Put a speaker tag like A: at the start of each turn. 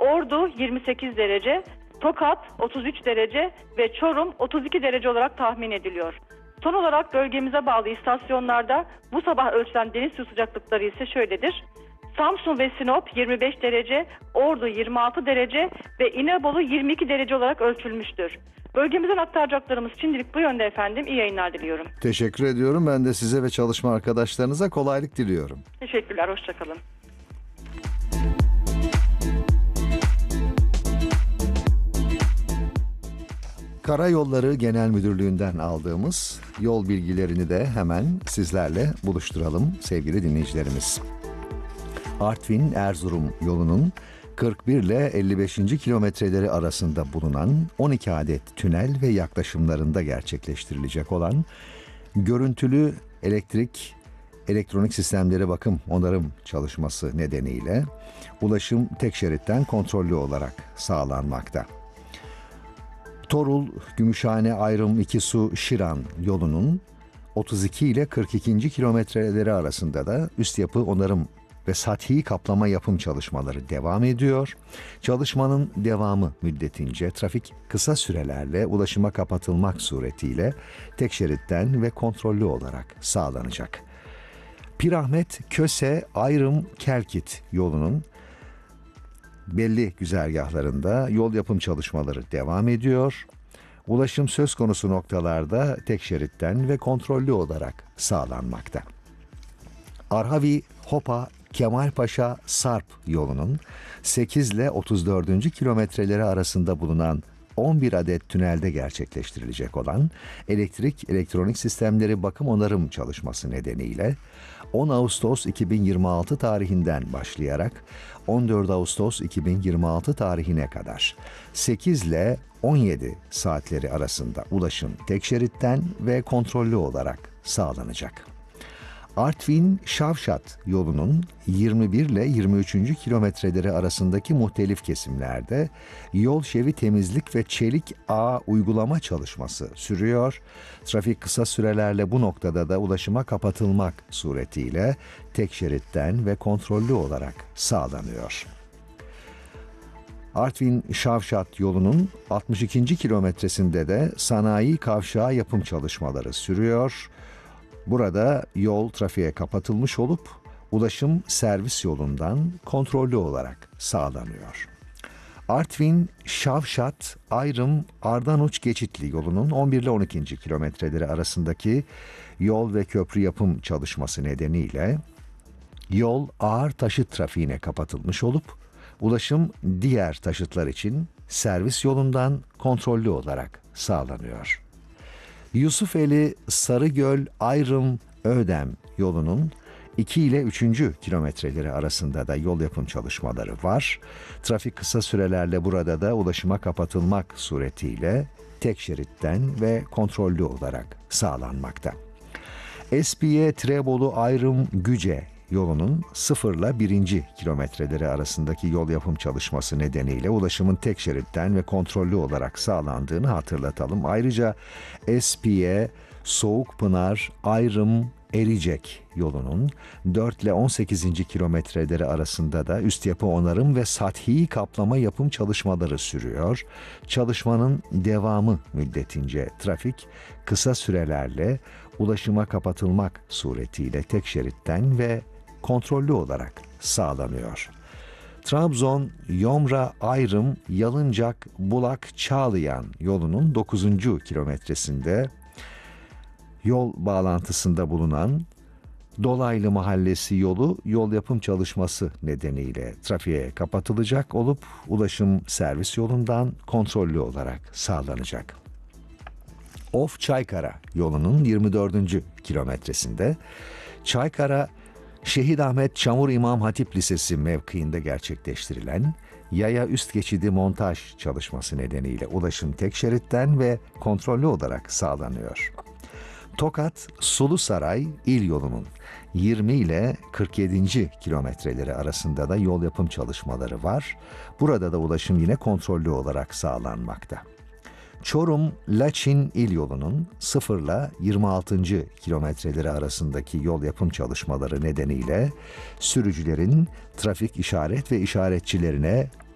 A: Ordu 28 derece, Tokat 33 derece ve Çorum 32 derece olarak tahmin ediliyor. Son olarak bölgemize bağlı istasyonlarda bu sabah ölçülen deniz su sıcaklıkları ise şöyledir. Samsun ve Sinop 25 derece, Ordu 26 derece ve İnebolu 22 derece olarak ölçülmüştür. Bölgemizden aktaracaklarımız şimdilik bu yönde efendim. İyi yayınlar diliyorum.
B: Teşekkür ediyorum. Ben de size ve çalışma arkadaşlarınıza kolaylık diliyorum.
A: Teşekkürler, hoşçakalın.
B: Karayolları Genel Müdürlüğü'nden aldığımız yol bilgilerini de hemen sizlerle buluşturalım sevgili dinleyicilerimiz. Artvin-Erzurum yolunun 41 ile 55. kilometreleri arasında bulunan 12 adet tünel ve yaklaşımlarında gerçekleştirilecek olan görüntülü elektronik sistemleri bakım onarım çalışması nedeniyle ulaşım tek şeritten kontrollü olarak sağlanmakta. Torul, Gümüşhane, Ayrım, İkisu, Şiran yolunun 32 ile 42. kilometreleri arasında da üst yapı onarım ve sathi kaplama yapım çalışmaları devam ediyor. Çalışmanın devamı müddetince trafik kısa sürelerle ulaşıma kapatılmak suretiyle tek şeritten ve kontrollü olarak sağlanacak. Pirahmet, Köse, Ayrım, Kelkit yolunun belli güzergahlarında yol yapım çalışmaları devam ediyor. Ulaşım söz konusu noktalarda tek şeritten ve kontrollü olarak sağlanmakta. Arhavi, Hopa, Kemalpaşa, Sarp yolunun 8 ile 34. kilometreleri arasında bulunan 11 adet tünelde gerçekleştirilecek olan elektronik sistemleri bakım onarım çalışması nedeniyle 10 Ağustos 2026 tarihinden başlayarak 14 Ağustos 2026 tarihine kadar 8 ile 17 saatleri arasında ulaşım tek şeritten ve kontrollü olarak sağlanacak. Artvin-Şavşat yolunun 21 ile 23. kilometreleri arasındaki muhtelif kesimlerde yol şevi temizlik ve çelik ağ uygulama çalışması sürüyor. Trafik kısa sürelerle bu noktada da ulaşıma kapatılmak suretiyle tek şeritten ve kontrollü olarak sağlanıyor. Artvin-Şavşat yolunun 62. kilometresinde de sanayi kavşağı yapım çalışmaları sürüyor. Burada yol trafiğe kapatılmış olup ulaşım servis yolundan kontrollü olarak sağlanıyor. Artvin, Şavşat, Ayrım, Ardanuç geçitli yolunun 11 ile 12. kilometreleri arasındaki yol ve köprü yapım çalışması nedeniyle yol ağır taşıt trafiğine kapatılmış olup ulaşım diğer taşıtlar için servis yolundan kontrollü olarak sağlanıyor. Yusufeli, Sarıgöl, Ayrım, Ödem yolunun 2 ile 3. kilometreleri arasında da yol yapım çalışmaları var. Trafik kısa sürelerle burada da ulaşıma kapatılmak suretiyle tek şeritten ve kontrollü olarak sağlanmakta. Espiye, Trebolu, Ayrım, Güce yolunun 0 ile 1. kilometreleri arasındaki yol yapım çalışması nedeniyle ulaşımın tek şeritten ve kontrollü olarak sağlandığını hatırlatalım. Ayrıca Espiye, Soğukpınar, Ayrım, Ericek yolunun 4 ile 18. kilometreleri arasında da üst yapı onarım ve sathi kaplama yapım çalışmaları sürüyor. Çalışmanın devamı müddetince trafik kısa sürelerle ulaşıma kapatılmak suretiyle tek şeritten ve kontrollü olarak sağlanıyor. Trabzon, Yomra, Ayrım, Yalıncak, Bulak, Çağlayan yolunun 9. kilometresinde yol bağlantısında bulunan Dolaylı Mahallesi yolu yol yapım çalışması nedeniyle trafiğe kapatılacak olup ulaşım servis yolundan kontrollü olarak sağlanacak. Of-Çaykara yolunun 24. kilometresinde Çaykara Şehit Ahmet Çamur İmam Hatip Lisesi mevkiinde gerçekleştirilen yaya üst geçidi montaj çalışması nedeniyle ulaşım tek şeritten ve kontrollü olarak sağlanıyor. Tokat Sulusaray il yolunun 20 ile 47. kilometreleri arasında da yol yapım çalışmaları var. Burada da ulaşım yine kontrollü olarak sağlanmakta. Çorum-Laçin il yolunun 0 ile 26. kilometreleri arasındaki yol yapım çalışmaları nedeniyle sürücülerin trafik işaret ve işaretçilerine